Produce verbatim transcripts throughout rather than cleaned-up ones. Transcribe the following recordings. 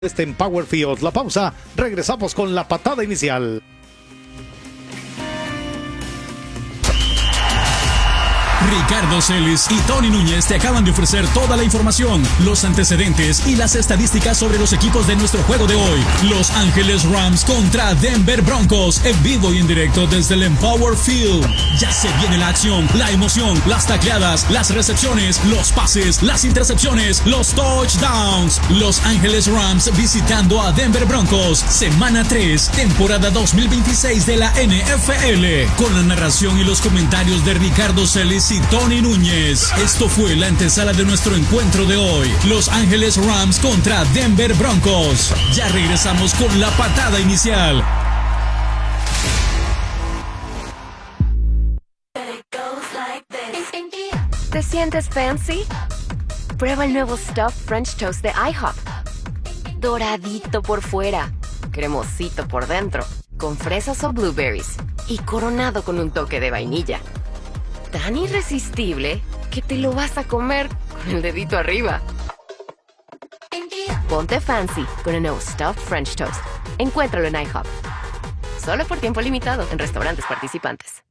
Este en Power Field. La pausa, regresamos con la patada inicial. Ricardo Celis y Tony Núñez te acaban de ofrecer toda la información, los antecedentes y las estadísticas sobre los equipos de nuestro juego de hoy. Los Ángeles Rams contra Denver Broncos, en vivo y en directo desde el Empower Field. Ya se viene la acción, la emoción, las tacleadas, las recepciones, los pases, las intercepciones, los touchdowns. Los Ángeles Rams visitando a Denver Broncos, semana tres, temporada dos mil veintiséis de la N F L, con la narración y los comentarios de Ricardo Celis y Tony Núñez. Esto fue la antesala de nuestro encuentro de hoy. Los Ángeles Rams contra Denver Broncos. Ya regresamos con la patada inicial. ¿Te sientes fancy? Prueba el nuevo Stuffed French Toast de IHOP. Doradito por fuera, cremosito por dentro, con fresas o blueberries y coronado con un toque de vainilla. Tan irresistible que te lo vas a comer con el dedito arriba. Ponte fancy con el nuevo Stuffed French Toast. Encuéntralo en IHOP. Solo por tiempo limitado en restaurantes participantes.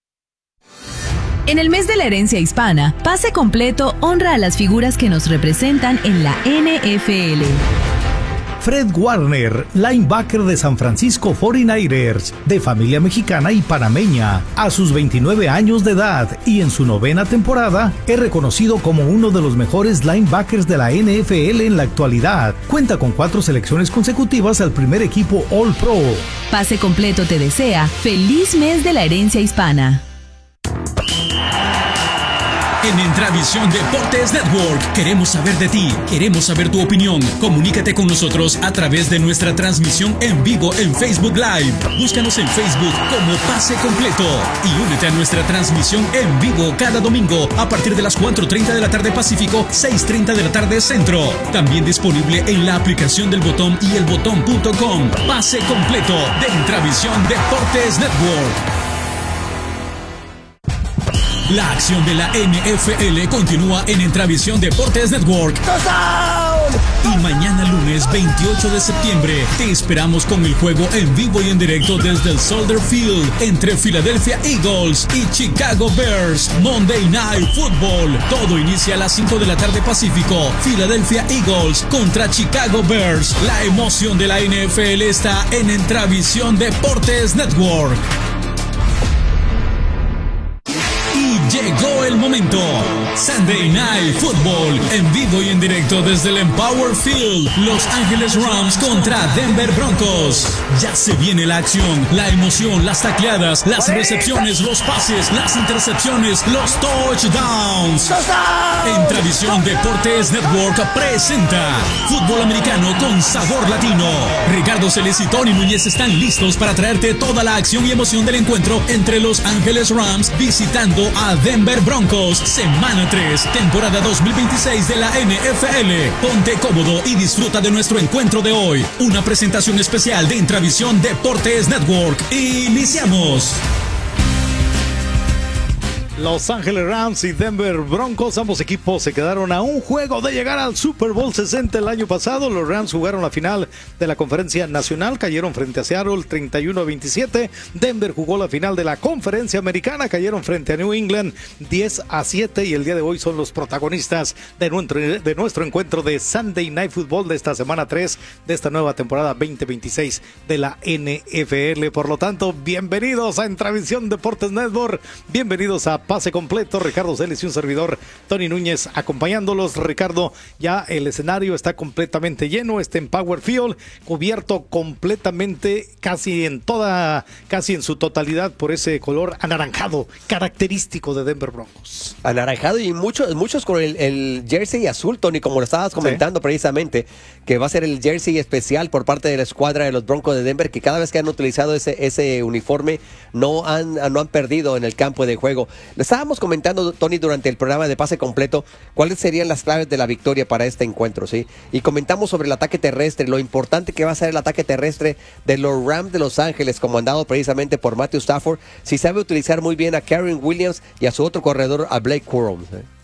En el mes de la herencia hispana, Pase Completo honra a las figuras que nos representan en la N F L. Fred Warner, linebacker de San Francisco cuarenta y nueve ers, de familia mexicana y panameña, a sus veintinueve años de edad y en su novena temporada, es reconocido como uno de los mejores linebackers de la N F L en la actualidad. Cuenta con cuatro selecciones consecutivas al primer equipo All Pro. Pase Completo te desea feliz mes de la herencia hispana. En Entravisión Deportes Network queremos saber de ti, queremos saber tu opinión. Comunícate con nosotros a través de nuestra transmisión en vivo en Facebook Live. Búscanos en Facebook como Pase Completo y únete a nuestra transmisión en vivo cada domingo a partir de las cuatro treinta de la tarde Pacífico, seis treinta de la tarde Centro. También disponible en la aplicación del Botón y el botón punto com. Pase Completo de Entravisión Deportes Network. La acción de la N F L continúa en Entravisión Deportes Network. Y mañana lunes veintiocho de septiembre te esperamos con el juego en vivo y en directo desde el Soldier Field entre Philadelphia Eagles y Chicago Bears. Monday Night Football. Todo inicia a las cinco de la tarde Pacífico. Philadelphia Eagles contra Chicago Bears. La emoción de la N F L está en Entravisión Deportes Network. Llegó el momento. Sunday Night Football en vivo y en directo desde el Empower Field. Los Ángeles Rams contra Denver Broncos. Ya se viene la acción, la emoción, las tacleadas, las recepciones, los pases, las intercepciones, los touchdowns. Entravisión Deportes Network presenta Fútbol Americano con Sabor Latino. Ricardo Celis y Tony Núñez están listos para traerte toda la acción y emoción del encuentro entre los Ángeles Rams visitando a Denver Broncos, semana tres, temporada dos mil veintiséis de la N F L. Ponte cómodo y disfruta de nuestro encuentro de hoy. Una presentación especial de Entravisión Deportes Network. Iniciamos. Los Ángeles Rams y Denver Broncos, ambos equipos se quedaron a un juego de llegar al Super Bowl sesenta el año pasado. Los Rams jugaron la final de la Conferencia Nacional, cayeron frente a Seattle treinta y uno a veintisiete. Denver jugó la final de la Conferencia Americana, cayeron frente a New England diez a siete y el día de hoy son los protagonistas de nuestro, de nuestro encuentro de Sunday Night Football de esta semana tres de esta nueva temporada veinte veintiséis de la N F L. Por lo tanto, bienvenidos a Entravisión Deportes Network, bienvenidos a Pase Completo. Ricardo Celis y un servidor, Tony Núñez, acompañándolos. Ricardo, ya el escenario está completamente lleno, está en Power Field, cubierto completamente, casi en toda, casi en su totalidad por ese color anaranjado, característico de Denver Broncos. Anaranjado y muchos, muchos con el, el jersey azul, Tony, como lo estabas comentando, sí, precisamente, que va a ser el jersey especial por parte de la escuadra de los Broncos de Denver, que cada vez que han utilizado ese, ese uniforme no han, no han perdido en el campo de juego. Le estábamos comentando, Tony, durante el programa de Pase Completo, cuáles serían las claves de la victoria para este encuentro, ¿sí? Y comentamos sobre el ataque terrestre, lo importante que va a ser el ataque terrestre de los Rams de Los Ángeles, comandado precisamente por Matthew Stafford, si sabe utilizar muy bien a Karen Williams y a su otro corredor, a Blake Corum, ¿sí?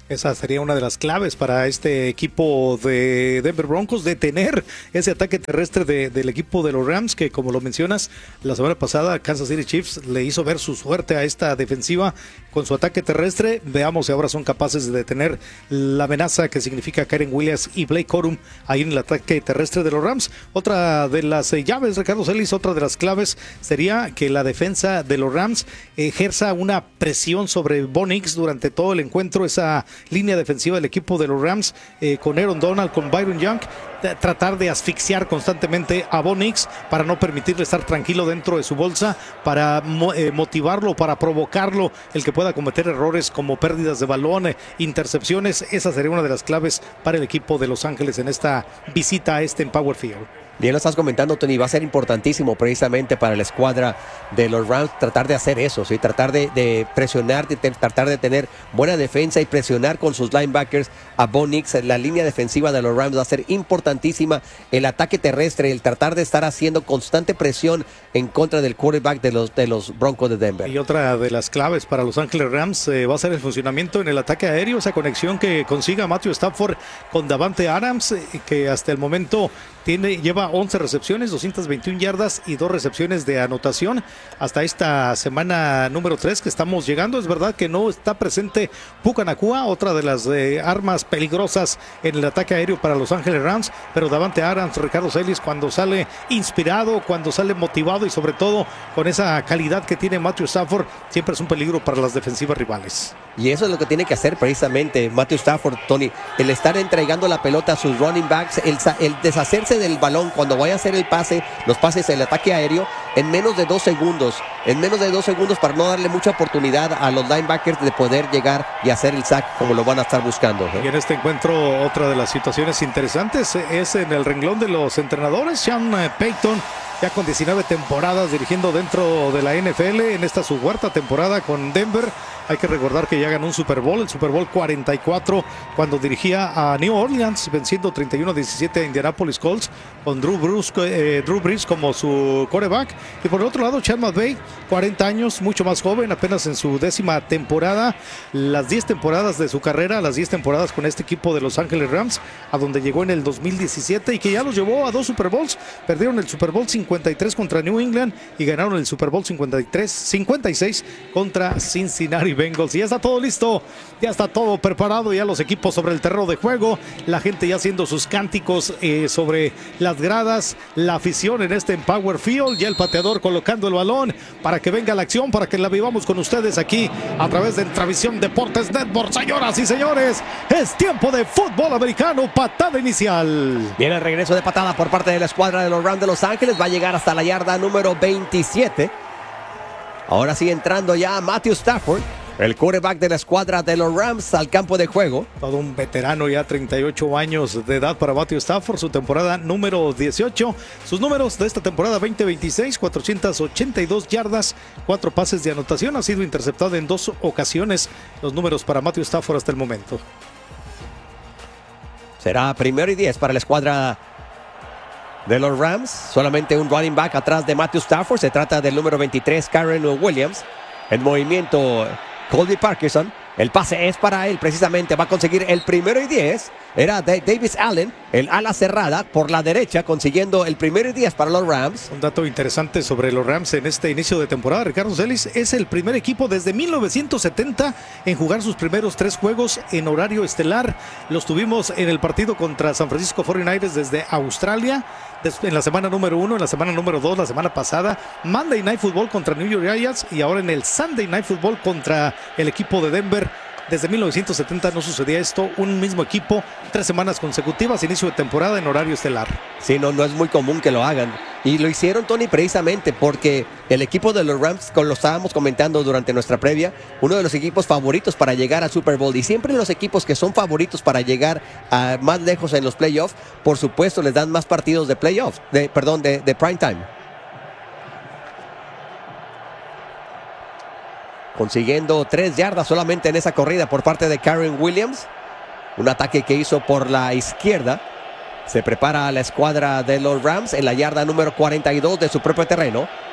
Esa sería una de las claves para este equipo de Denver Broncos, de tener ese ataque terrestre de, del equipo de los Rams, que como lo mencionas, la semana pasada Kansas City Chiefs le hizo ver su suerte a esta defensiva con su ataque terrestre. Veamos si ahora son capaces de detener la amenaza que significa Kyren Williams y Blake Corum ahí en el ataque terrestre de los Rams. Otra de las eh, llaves, Ricardo Celis, otra de las claves sería que la defensa de los Rams ejerza una presión sobre Bo Nix durante todo el encuentro, esa línea defensiva del equipo de los Rams, eh, con Aaron Donald, con Byron Young, tratar de asfixiar constantemente a Bo Nix para no permitirle estar tranquilo dentro de su bolsa, para eh, motivarlo, para provocarlo, el que pueda cometer errores como pérdidas de balón, eh, intercepciones. Esa sería una de las claves para el equipo de Los Ángeles en esta visita a este Empower Field. Bien lo estás comentando, Tony, va a ser importantísimo precisamente para la escuadra de los Rams tratar de hacer eso, ¿sí? Tratar de, de presionar, de te, tratar de tener buena defensa y presionar con sus linebackers a Bo Nix. La línea defensiva de los Rams va a ser importantísima, el ataque terrestre, el tratar de estar haciendo constante presión en contra del quarterback de los, de los Broncos de Denver. Y otra de las claves para Los Ángeles Rams eh, va a ser el funcionamiento en el ataque aéreo, esa conexión que consiga Matthew Stafford con Davante Adams, eh, que hasta el momento tiene, lleva once recepciones, doscientas veintiuna yardas y dos recepciones de anotación hasta esta semana número tres que estamos llegando. Es verdad que no está presente Puka Nacua, otra de las eh, armas peligrosas en el ataque aéreo para Los Ángeles Rams, pero Davante Adams, Ricardo Celis, cuando sale inspirado, cuando sale motivado y sobre todo con esa calidad que tiene Matthew Stafford, siempre es un peligro para las defensivas rivales. Y eso es lo que tiene que hacer precisamente Matthew Stafford, Tony, el estar entregando la pelota a sus running backs, el, el deshacerse del balón cuando vaya a hacer el pase, los pases, el ataque aéreo, en menos de dos segundos, en menos de dos segundos para no darle mucha oportunidad a los linebackers de poder llegar y hacer el sack como lo van a estar buscando, ¿eh? Y en este encuentro, otra de las situaciones interesantes es en el renglón de los entrenadores. Sean Payton, ya con diecinueve temporadas dirigiendo dentro de la N F L, en esta su cuarta temporada con Denver. Hay que recordar que ya ganó un Super Bowl, el Super Bowl cuarenta y cuatro, cuando dirigía a New Orleans, venciendo treinta y uno a diecisiete a Indianapolis Colts, con Drew Brees, eh, Drew Brees como su quarterback. Y por el otro lado, Sean McVay, cuarenta años, mucho más joven, apenas en su décima temporada, las diez temporadas de su carrera, las diez temporadas con este equipo de Los Ángeles Rams, a donde llegó en el dos mil diecisiete y que ya los llevó a dos Super Bowls. Perdieron el Super Bowl cincuenta y tres contra New England y ganaron el Super Bowl cincuenta y tres, cincuenta y seis contra Cincinnati Bengals. Y ya está todo listo, ya está todo preparado, ya los equipos sobre el terreno de juego, la gente ya haciendo sus cánticos eh, sobre las gradas, la afición en este Empower Field, ya el pateador colocando el balón para que venga la acción, para que la vivamos con ustedes aquí a través de Entravisión Deportes Network. Señoras y señores, es tiempo de fútbol americano, patada inicial. Viene el regreso de patada por parte de la escuadra de los Rams de Los Ángeles, va a llegar hasta la yarda número veintisiete. Ahora sí entrando ya Matthew Stafford, el quarterback de la escuadra de los Rams, al campo de juego. Todo un veterano ya, treinta y ocho años de edad para Matthew Stafford, su temporada número dieciocho. Sus números de esta temporada veinte veintiséis, cuatrocientas ochenta y dos yardas, cuatro pases de anotación. Ha sido interceptado en dos ocasiones. Los números para Matthew Stafford hasta el momento. Será primero y diez para la escuadra de los Rams. Solamente un running back atrás de Matthew Stafford. Se trata del número veintitrés, Kyren Williams. En movimiento, Colby Parkinson. El pase es para él, precisamente va a conseguir el primero y diez. Era de Davis Allen, el ala cerrada por la derecha, consiguiendo el primero y diez para los Rams. Un dato interesante sobre los Rams en este inicio de temporada, Ricardo Celis, es el primer equipo desde mil novecientos setenta en jugar sus primeros tres juegos en horario estelar. Los tuvimos en el partido contra San Francisco cuarenta y nueve desde Australia, en la semana número uno, en la semana número dos, la semana pasada, Monday Night Football contra New York Giants y ahora en el Sunday Night Football contra el equipo de Denver. Desde mil novecientos setenta no sucedía esto, un mismo equipo, tres semanas consecutivas, inicio de temporada en horario estelar. Sí, no, no es muy común que lo hagan. Y lo hicieron, Tony, precisamente porque el equipo de los Rams, como lo estábamos comentando durante nuestra previa, uno de los equipos favoritos para llegar al Super Bowl. Y siempre los equipos que son favoritos para llegar a más lejos en los playoffs, por supuesto, les dan más partidos de playoffs, de, perdón, de, de prime time. Consiguiendo tres yardas solamente en esa corrida por parte de Kyren Williams. Un ataque que hizo por la izquierda. Se prepara la escuadra de los Rams en la yarda número cuarenta y dos de su propio terreno.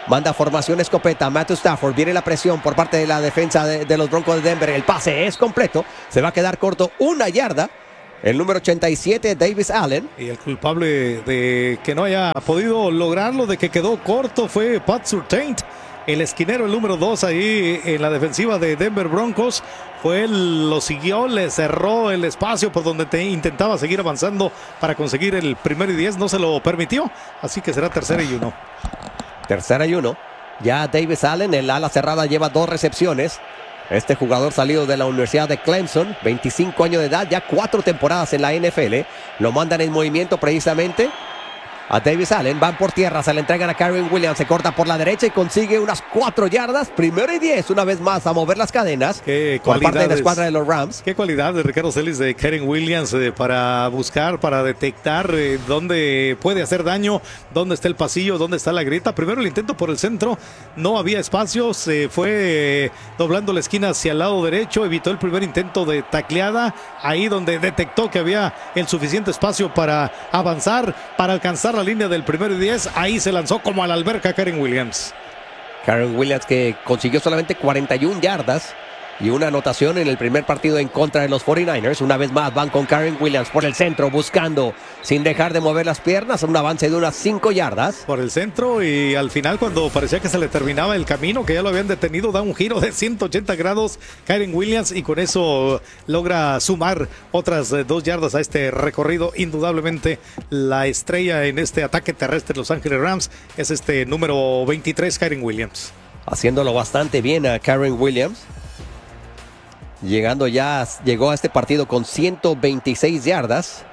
Manda formación escopeta. Matthew Stafford. Viene la presión por parte de la defensa de, de los Broncos de Denver. El pase es completo. Se va a quedar corto una yarda. El número ochenta y siete, Davis Allen. Y el culpable de que no haya podido lograrlo, de que quedó corto, fue Pat Surtain. El esquinero, el número dos ahí en la defensiva de Denver Broncos. Fue él, lo siguió, le cerró el espacio por donde te intentaba seguir avanzando para conseguir el primero y diez. No se lo permitió. Así que será tercera y uno. Tercera y uno. Ya Davis Allen, el ala cerrada, lleva dos recepciones. Este jugador salido de la Universidad de Clemson, veinticinco años de edad, ya cuatro temporadas en la N F L. Lo mandan en movimiento precisamente a Davis Allen. Van por tierra, se le entregan a Kyren Williams. Se corta por la derecha y consigue unas cuatro yardas. Primero y diez, una vez más, a mover las cadenas. Qué por parte de la escuadra de los Rams. Qué cualidad de Ricardo Celis, de Kyren Williams, eh, para buscar, para detectar eh, dónde puede hacer daño, dónde está el pasillo, dónde está la grieta. Primero el intento por el centro, no había espacio, se fue eh, doblando la esquina hacia el lado derecho, evitó el primer intento de tacleada, ahí donde detectó que había el suficiente espacio para avanzar, para alcanzar la línea del primero y diez. Ahí se lanzó como a la alberca Kyren Williams. Kyren Williams, que consiguió solamente cuarenta y una yardas y una anotación en el primer partido en contra de los cuarenta y nueve ers. Una vez más van con Kyren Williams por el centro, buscando, sin dejar de mover las piernas, un avance de unas cinco yardas. Por el centro, y al final, cuando parecía que se le terminaba el camino, que ya lo habían detenido, da un giro de ciento ochenta grados Kyren Williams, y con eso logra sumar otras eh, dos yardas a este recorrido. Indudablemente la estrella en este ataque terrestre de Los Ángeles Rams es este número veintitrés, Kyren Williams. Haciéndolo bastante bien a Kyren Williams. Llegando ya, llegó a este partido con ciento veintiséis yardas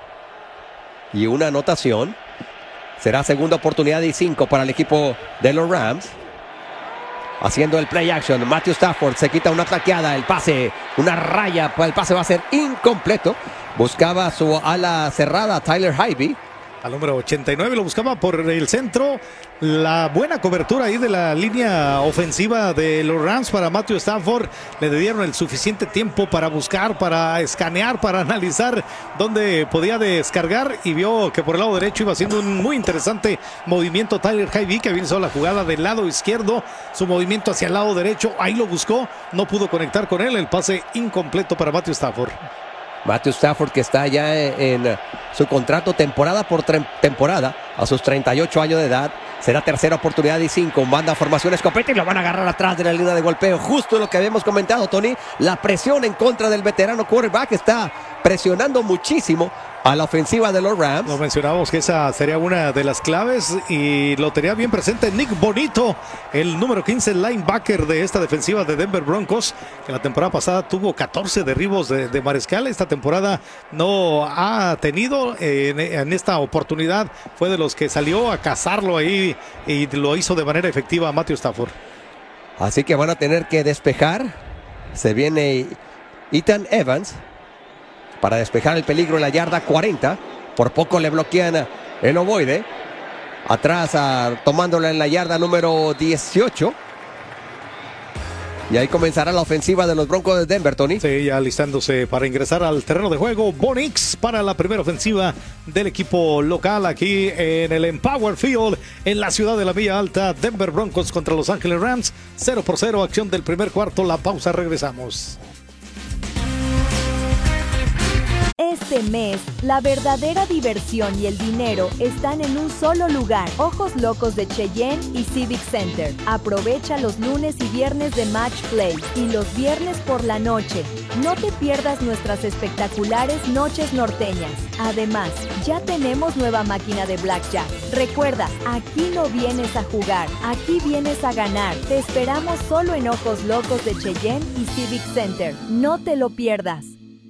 y una anotación. Será segunda oportunidad y cinco para el equipo de los Rams. Haciendo el play action, Matthew Stafford se quita una taqueada, el pase, una raya, el pase va a ser incompleto. Buscaba su ala cerrada, Tyler Higbee. Al número ochenta y nueve lo buscaba por el centro. La buena cobertura ahí de la línea ofensiva de los Rams para Matthew Stafford. Le dieron el suficiente tiempo para buscar, para escanear, para analizar dónde podía descargar, y vio que por el lado derecho iba haciendo un muy interesante movimiento Tyler Higbee, que había iniciado la jugada del lado izquierdo. Su movimiento hacia el lado derecho, ahí lo buscó, no pudo conectar con él. El pase incompleto para Matthew Stafford. Matthew Stafford, que está ya en su contrato temporada por temporada a sus treinta y ocho años de edad. Será tercera oportunidad y cinco. Manda formación escopeta y lo van a agarrar atrás de la línea de golpeo. Justo lo que habíamos comentado, Tony. La presión en contra del veterano quarterback está presionando muchísimo a la ofensiva de los Rams. Lo mencionábamos que esa sería una de las claves, y lo tenía bien presente Nick Bonito, el número quince linebacker de esta defensiva de Denver Broncos, que la temporada pasada tuvo catorce derribos de, de mariscal. Esta temporada no ha tenido. En, en esta oportunidad fue de los que salió a cazarlo ahí y lo hizo de manera efectiva a Matthew Stafford. Así que van a tener que despejar. Se viene Ethan Evans para despejar el peligro en la yarda cuarenta. Por poco le bloquean el ovoide. Atrás, a, tomándola en la yarda número dieciocho. Y ahí comenzará la ofensiva de los Broncos de Denver, Tony. Sí, ya alistándose para ingresar al terreno de juego. Bo Nix para la primera ofensiva del equipo local aquí en el Empower Field, en la ciudad de la Villa Alta. Denver Broncos contra Los Ángeles Rams. cero por cero, acción del primer cuarto. La pausa, regresamos. Este mes, la verdadera diversión y el dinero están en un solo lugar. Ojos Locos de Cheyenne y Civic Center. Aprovecha los lunes y viernes de Match Play y los viernes por la noche. No te pierdas nuestras espectaculares noches norteñas. Además, ya tenemos nueva máquina de Blackjack. Recuerda, aquí no vienes a jugar, aquí vienes a ganar. Te esperamos solo en Ojos Locos de Cheyenne y Civic Center. No te lo pierdas.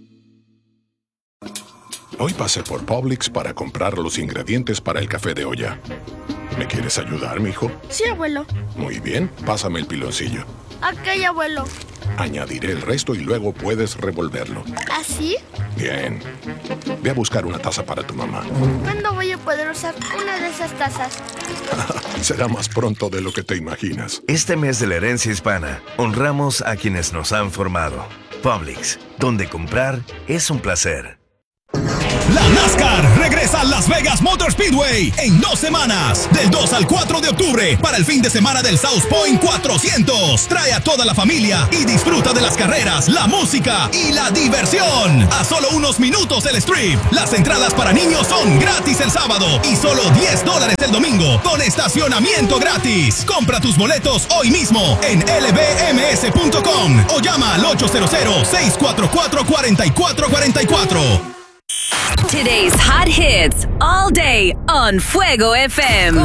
Hoy pasé por Publix para comprar los ingredientes para el café de olla. ¿Me quieres ayudar, mijo? Sí, abuelo. Muy bien, pásame el piloncillo. Ok, abuelo. Añadiré el resto y luego puedes revolverlo. ¿Así? Bien. Ve a buscar una taza para tu mamá. ¿Cuándo voy a poder usar una de esas tazas? Será más pronto de lo que te imaginas. Este mes de la herencia hispana, honramos a quienes nos han formado. Publix, donde comprar es un placer. La NASCAR regresa a Las Vegas Motor Speedway en dos semanas, del dos al cuatro de octubre, para el fin de semana del South Point cuatrocientos. Trae a toda la familia y disfruta de las carreras, la música y la diversión. A solo unos minutos del strip. Las entradas para niños son gratis el sábado y solo diez dólares el domingo, con estacionamiento gratis. Compra tus boletos hoy mismo en L B M S punto com o llama al ocho cero cero, seis cuatro cuatro, cuatro cuatro cuatro cuatro. Today's hot hits all day on Fuego F M.